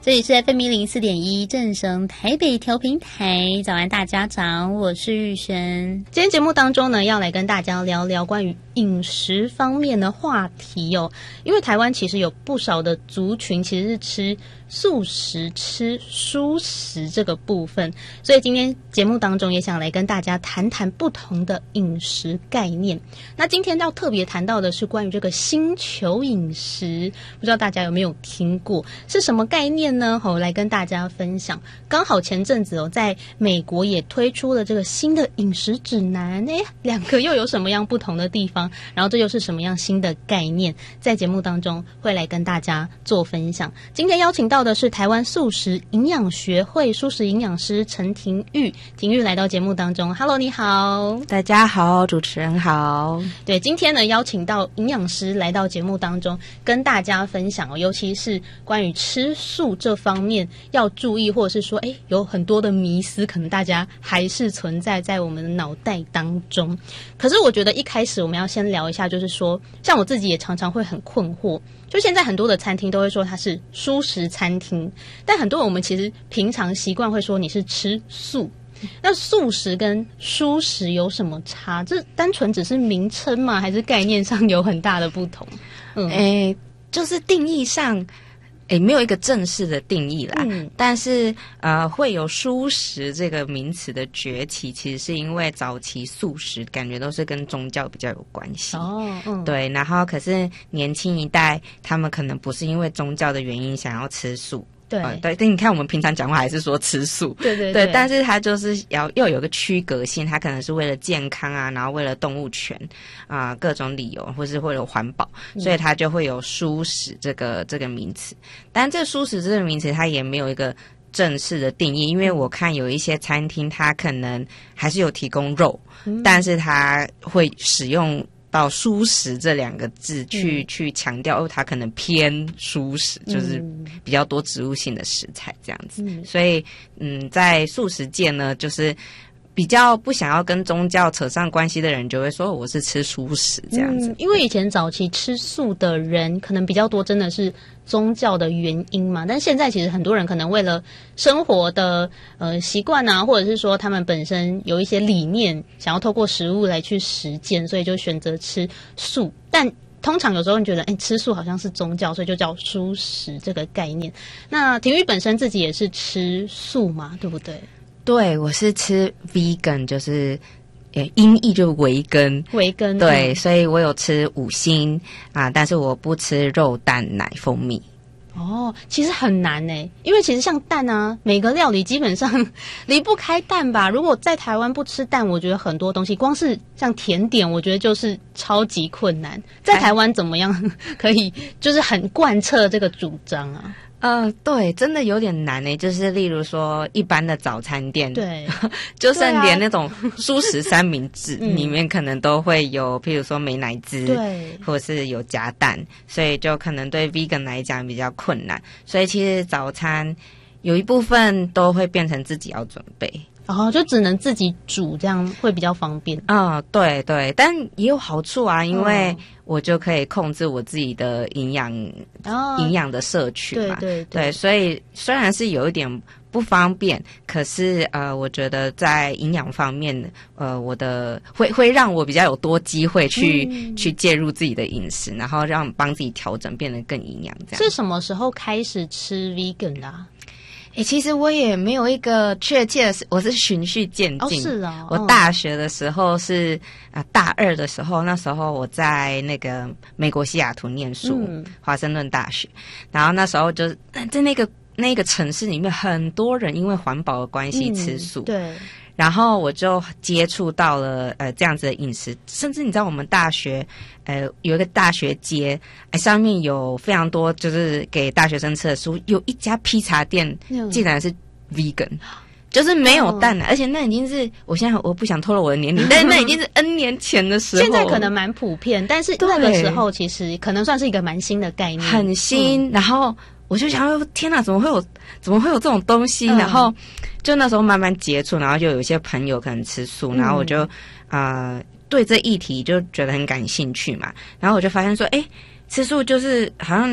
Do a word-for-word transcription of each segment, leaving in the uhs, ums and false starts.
这里是 F M 一零四点一正声台北调频台，早安大家长，我是玉璇。今天节目当中呢，要来跟大家聊聊关于饮食方面的话题哦。因为台湾其实有不少的族群其实是吃素食、吃蔬食这个部分，所以今天节目当中也想来跟大家谈谈不同的饮食概念。那今天要特别谈到的是关于这个星球饮食，不知道大家有没有听过，是什么概念呢？我来跟大家分享。刚好前阵子哦，在美国也推出了这个新的饮食指南，诶，两个又有什么样不同的地方？然后这又是什么样新的概念？在节目当中会来跟大家做分享。今天邀请到的是台湾素食营养学会蔬食营养师陈庭玉，庭玉来到节目当中。Hello， 你好。 大家好，主持人好。 对，今天呢邀请到营养师来到节目当中，跟大家分享哦，尤其是关于吃素这方面要注意，或者是说，哎，有很多的迷思，可能大家还是存在在我们的脑袋当中。可是我觉得一开始我们要先聊一下，就是说，像我自己也常常会很困惑。就现在很多的餐厅都会说它是蔬食餐厅，但很多我们其实平常习惯会说你是吃素。那素食跟蔬食有什么差？这单纯只是名称吗？还是概念上有很大的不同？ 嗯，诶，就是定义上。诶，没有一个正式的定义啦，嗯、但是呃，会有蔬食这个名词的崛起，其实是因为早期素食感觉都是跟宗教比较有关系哦，嗯，对，然后可是年轻一代他们可能不是因为宗教的原因想要吃素。 对、 呃、对，但你看我们平常讲话还是说吃素， 对对 对, 对，但是它就是要又有个区隔性，它可能是为了健康啊，然后为了动物权啊、呃，各种理由，或是为了环保，所以它就会有蔬食这个这个名词。但这个蔬食这个名词它也没有一个正式的定义，因为我看有一些餐厅它可能还是有提供肉，嗯、但是它会使用到蔬食这两个字去、嗯、去强调，哦，它可能偏蔬食，就是比较多植物性的食材这样子。嗯、所以，嗯，在素食界呢，就是比较不想要跟宗教扯上关系的人，就会说我是吃蔬食这样子。 嗯、因为以前早期吃素的人可能比较多，真的是宗教的原因嘛。但现在其实很多人可能为了生活的呃习惯啊，或者是说他们本身有一些理念，想要透过食物来去实践，所以就选择吃素。但通常有时候你觉得，哎，吃素好像是宗教，所以就叫蔬食这个概念。那庭玉本身自己也是吃素嘛，对不对？ 对，我是吃 vegan， 就是音译就是维根， 维根对，嗯、所以我有吃五辛啊，但是我不吃肉、蛋、奶、蜂蜜。 哦，其实很难耶，因为其实像蛋啊，每个料理基本上离不开蛋吧。如果在台湾不吃蛋，我觉得很多东西，光是像甜点，我觉得就是超级困难。在台湾怎么样可以就是很贯彻这个主张啊？ 呃，对，真的有点难诶，就是例如说一般的早餐店， 对， 就算连那种蔬食三明治里面可能都会有，譬如说美乃滋， 对， 或者是有夹蛋，所以就可能对 vegan 来讲比较困难。所以其实早餐有一部分都会变成自己要准备。 然后、哦、就只能自己煮，这样会比较方便。 嗯，对对，但也有好处啊，因为我就可以控制我自己的营养、哦、营养的摄取嘛。 对对 对, 对，所以虽然是有一点不方便，可是呃，我觉得在营养方面，呃，我的会会让我比较有多机会去、嗯、去介入自己的饮食，然后让帮自己调整变得更营养。这样是什么时候开始吃 vegan 的啊？ 欸，其实我也没有一个确切的，我是循序渐进。 哦，是啊。 我大学的时候是啊、呃，大二的时候，那时候我在那个美国西雅图念书，嗯、华盛顿大学。然后那时候就在那个那个城市里面，很多人因为环保的关系吃素。嗯、对。然后我就接触到了呃这样子的饮食，甚至你知道我们大学呃有一个大学街，呃、上面有非常多就是给大学生吃的食物，有一家披萨店竟然是 vegan， 就是没有蛋奶，而且那已经是我现在我不想透露我的年龄，但是那已经是 N 年前的时候， 现在可能蛮普遍，但是那个时候其实可能算是一个蛮新的概念， 很新，嗯、然后。我就想说，天哪，怎么会有，怎么会有这种东西？嗯、然后就那时候慢慢接触，然后就有一些朋友可能吃素，然后我就啊、呃、对这议题就觉得很感兴趣嘛。然后我就发现说，哎，吃素就是好像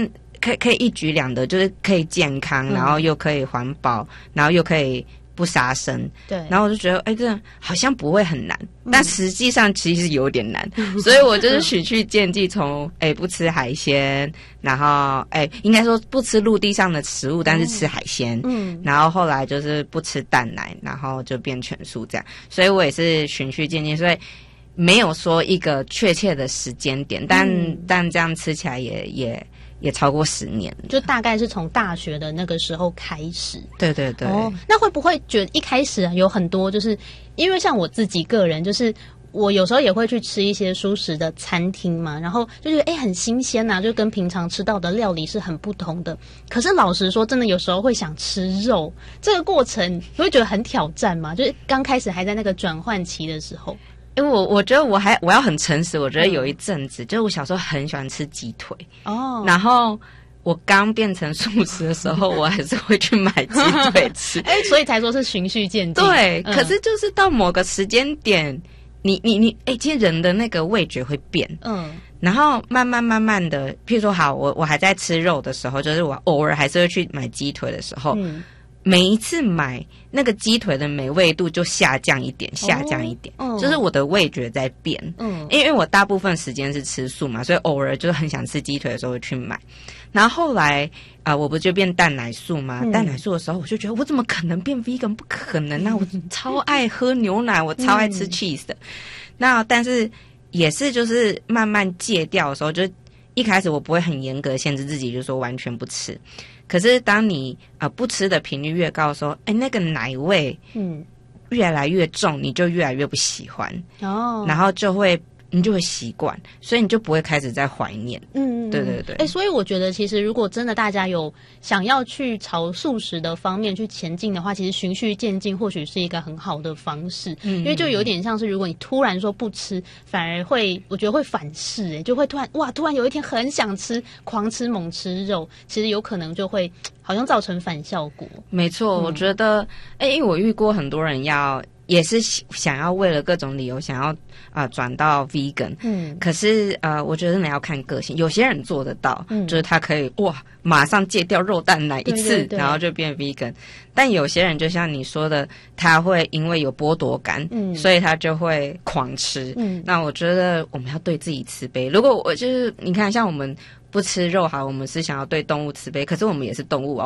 可以可以一举两得，就是可以健康，然后又可以环保，然后又可以不杀生。 对， 然后我就觉得，哎，这好像不会很难，嗯、但实际上其实有点难，所以我就是循序渐进，从哎不吃海鲜，然后哎应该说不吃陆地上的食物，但是吃海鲜，嗯，然后后来就是不吃蛋奶，然后就变全素这样，所以我也是循序渐进，所以没有说一个确切的时间点，但、嗯、但这样吃起来也也。也超过十年了， 就大概是从大学的那个时候开始。 对对对。 哦，那会不会觉得一开始啊有很多，就是因为像我自己个人，就是我有时候也会去吃一些蔬食的餐厅嘛，然后就觉得哎很新鲜啊，就跟平常吃到的料理是很不同的。可是老实说，真的有时候会想吃肉，这个过程你会觉得很挑战吗？就是刚开始还在那个转换期的时候。 因为我我觉得我还我要很诚实，我觉得有一阵子，嗯、就是我小时候很喜欢吃鸡腿哦，然后我刚变成素食的时候，我还是会去买鸡腿吃， 哎，所以才说是循序渐进。 对，嗯、可是就是到某个时间点，你你你，哎，其实人的那个味觉会变，嗯，然后慢慢慢慢的，譬如说，好，我我还在吃肉的时候，就是我偶尔还是会去买鸡腿的时候。嗯，每一次买那个鸡腿的美味度就下降一点，下降一点，哦、就是我的味觉在变。嗯，因为我大部分时间是吃素嘛，所以偶尔就是很想吃鸡腿的时候会去买。然后后来啊、呃，我不就变蛋奶素嘛？嗯、蛋奶素的时候，我就觉得我怎么可能变 vegan？ 不可能啊！我超爱喝牛奶，我超爱吃 cheese 的。嗯、那但是也是就是慢慢戒掉的时候，就一开始我不会很严格限制自己，就说完全不吃。可是当你呃不吃的频率越高的时候，哎，那个奶味嗯越来越重，你就越来越不喜欢哦，然后就会你就会习惯，所以你就不会开始在怀念。嗯，对对对。 哎，所以我觉得其实如果真的大家有想要去朝素食的方面去前进的话，其实循序渐进或许是一个很好的方式。嗯，因为就有点像是如果你突然说不吃，反而会我觉得会反噬，哎，就会突然哇，突然有一天很想吃，狂吃猛吃肉，其实有可能就会好像造成反效果。 没错，嗯、我觉得，哎，因为我遇过很多人要。也是想要为了各种理由想要啊、呃、转到 vegan， 嗯，可是呃，我觉得你要看个性，有些人做得到，嗯，就是他可以哇马上戒掉肉蛋奶一次，对对对，然后就变 vegan， 但有些人就像你说的，他会因为有剥夺感，嗯，所以他就会狂吃，嗯，那我觉得我们要对自己慈悲。如果我就是你看，像我们不吃肉好，我们是想要对动物慈悲，可是我们也是动物啊。